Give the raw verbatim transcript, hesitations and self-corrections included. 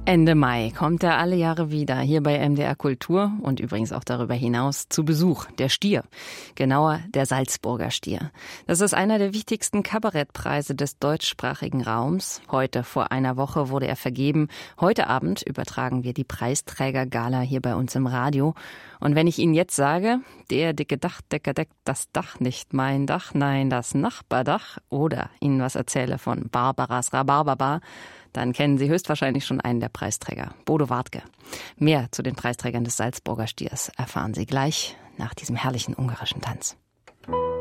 Ende Mai kommt er alle Jahre wieder hier bei M D R Kultur und übrigens auch darüber hinaus zu Besuch. Der Stier, genauer der Salzburger Stier. Das ist einer der wichtigsten Kabarettpreise des deutschsprachigen Raums. Heute vor einer Woche wurde er vergeben. Heute Abend übertragen wir die Preisträgergala hier bei uns im Radio. Und wenn ich Ihnen jetzt sage, der dicke Dachdecker deckt das Dach nicht, mein Dach, nein, das Nachbardach, oder Ihnen was erzähle von Barbaras Rhabarberbar, dann kennen Sie höchstwahrscheinlich schon einen der Preisträger, Bodo Wartke. Mehr zu den Preisträgern des Salzburger Stiers erfahren Sie gleich nach diesem herrlichen ungarischen Tanz.